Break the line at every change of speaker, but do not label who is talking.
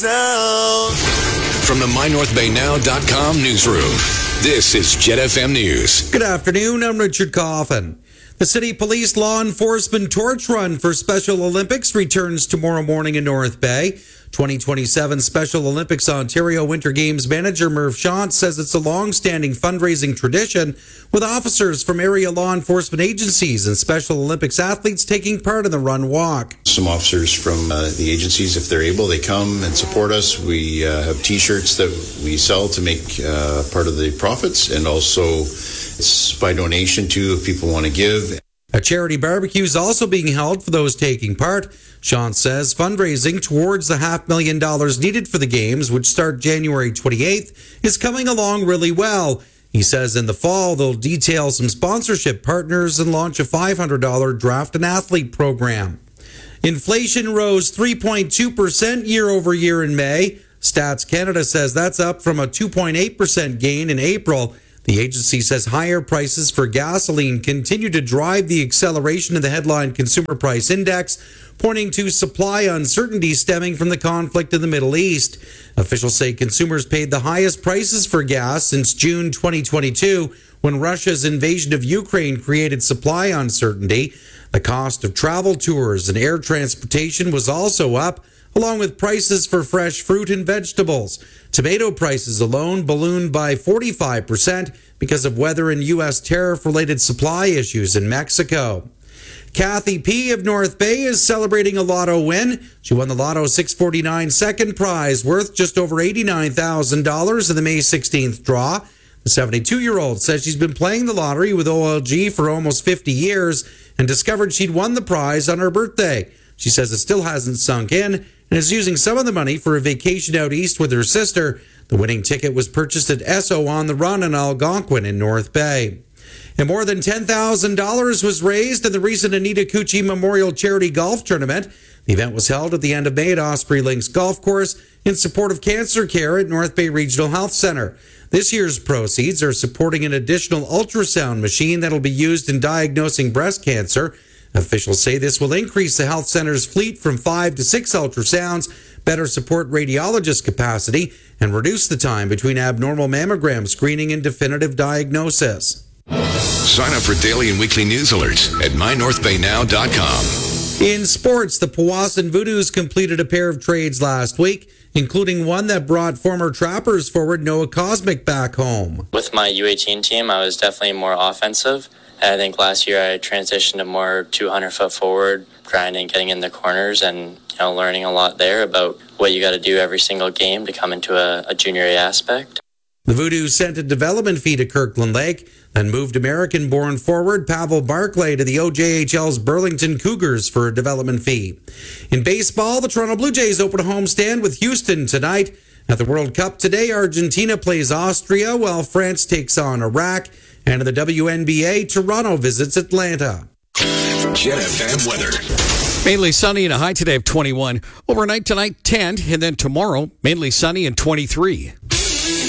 From the MyNorthBayNow.com newsroom, this is Jet FM News.
Good afternoon, I'm Richard Coffin. The City Police Law Enforcement Torch Run for Special Olympics returns tomorrow morning in North Bay. 2027 Special Olympics Ontario Winter Games manager Murph Shant says it's a long-standing fundraising tradition, with officers from area law enforcement agencies and Special Olympics athletes taking part in the run walk.
Some officers from the agencies, if they're able, they come and support us. We have T-shirts that we sell to make part of the profits, and also it's by donation too if people want to give.
A charity barbecue is also being held for those taking part. Sean says fundraising towards the $500,000 needed for the games, which start January 28th, is coming along really well. He says in the fall they'll detail some sponsorship partners and launch a $500 draft and athlete program. Inflation rose 3.2% year over year in May. Stats Canada says that's up from a 2.8% gain in April. The agency says higher prices for gasoline continue to drive the acceleration of the headline Consumer Price Index, pointing to supply uncertainty stemming from the conflict in the Middle East. Officials say consumers paid the highest prices for gas since June 2022, when Russia's invasion of Ukraine created supply uncertainty. The cost of travel tours and air transportation was also up, along with prices for fresh fruit and vegetables. Tomato prices alone ballooned by 45% because of weather and U.S. tariff-related supply issues in Mexico. Kathy P. of North Bay is celebrating a lotto win. She won the Lotto 649 second prize, worth just over $89,000 in the May 16th draw. The 72-year-old says she's been playing the lottery with OLG for almost 50 years and discovered she'd won the prize on her birthday. She says it still hasn't sunk in and is using some of the money for a vacation out east with her sister. The winning ticket was purchased at Esso on the Run in Algonquin in North Bay. And more than $10,000 was raised in the recent Anita Cucci Memorial Charity Golf Tournament. The event was held at the end of May at Osprey Links Golf Course in support of cancer care at North Bay Regional Health Centre. This year's proceeds are supporting an additional ultrasound machine that will be used in diagnosing breast cancer. Officials say this will increase the health center's fleet from 5 to 6 ultrasounds, better support radiologist capacity, and reduce the time between abnormal mammogram screening and definitive diagnosis.
Sign up for daily and weekly news alerts at MyNorthBayNow.com.
In sports, the Powassan Voodoos completed a pair of trades last week, including one that brought former Trappers forward Noah Cosmic back home.
With my U18 team, I was definitely more offensive. I think last year I transitioned to more 200-foot forward, grinding, getting in the corners, and learning a lot there about what you got to do every single game to come into a junior A aspect.
The Voodoos sent a development fee to Kirkland Lake, then moved American-born forward Pavel Barclay to the OJHL's Burlington Cougars for a development fee. In baseball, the Toronto Blue Jays open a homestand with Houston tonight. At the World Cup today, Argentina plays Austria while France takes on Iraq. And in the WNBA, Toronto visits Atlanta.
Jet FM weather.
Mainly sunny and a high today of 21. Overnight tonight, 10. And then tomorrow, mainly sunny and 23.